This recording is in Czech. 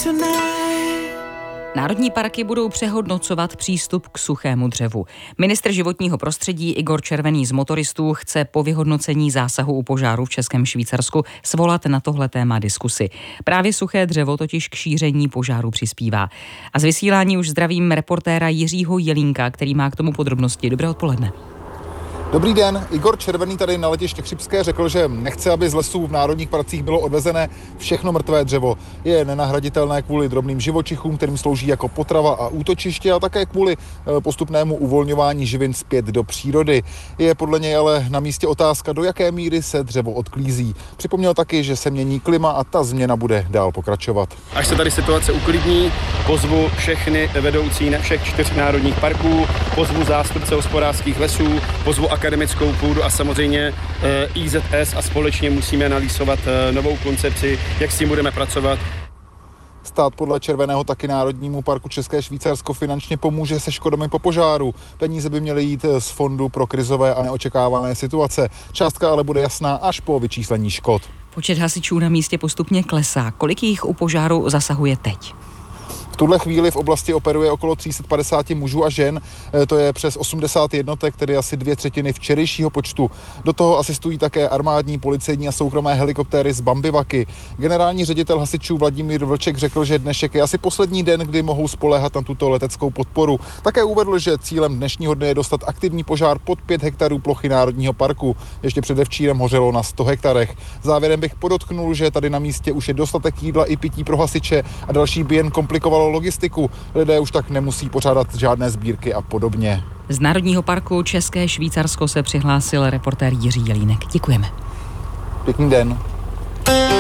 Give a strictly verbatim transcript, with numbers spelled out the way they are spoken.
Národní parky budou přehodnocovat přístup k suchému dřevu. Ministr životního prostředí Igor Červený z Motoristů chce po vyhodnocení zásahu u požáru v Českém Švýcarsku svolat na tohle téma diskusi. Právě suché dřevo totiž k šíření požáru přispívá. A z vysílání už zdravím reportéra Jiřího Jelínka, který má k tomu podrobnosti. Dobré odpoledne. Dobrý den, Igor Červený tady na letišti Chřibské řekl, že nechce, aby z lesů v národních parcích bylo odvezené všechno mrtvé dřevo. Je nenahraditelné kvůli drobným živočichům, kterým slouží jako potrava a útočiště, a také kvůli postupnému uvolňování živin zpět do přírody. Je podle něj ale na místě otázka, do jaké míry se dřevo odklízí. Připomněl taky, že se mění klima a ta změna bude dál pokračovat. Až se tady situace uklidní, pozvu všechny vedoucí na všech čtyř národních parků, pozvu zástupce hospodářských lesů, pozvu akademickou půdu a samozřejmě I Z S a společně musíme nalýsovat novou koncepci, jak s tím budeme pracovat. Stát podle Červeného taky Národnímu parku České Švýcarsko finančně pomůže se škodami po požáru. Peníze by měly jít z fondu pro krizové a neočekávané situace. Částka ale bude jasná až po vyčíslení škod. Počet hasičů na místě postupně klesá. Kolik jich u požáru zasahuje teď? V tuhle chvíli v oblasti operuje okolo tři sta padesát mužů a žen, to je přes osmdesát jednotek, tedy asi dvě třetiny včerejšího počtu. Do toho asistují také armádní, policejní a soukromé helikoptéry z Bambivaky. Generální ředitel hasičů Vladimír Vlček řekl, že dnešek je asi poslední den, kdy mohou spoléhat na tuto leteckou podporu. Také uvedl, že cílem dnešního dne je dostat aktivní požár pod pět hektarů plochy Národního parku. Ještě předevčírem hořelo na sto hektarech. Závěrem bych podotknul, že tady na místě už je dostatek jídla i pití pro hasiče a další by jen komplikovalo logistiku. Lidé už tak nemusí pořádat žádné sbírky a podobně. Z Národního parku České Švýcarsko se přihlásil reportér Jiří Jelínek. Děkujeme. Pěkný den.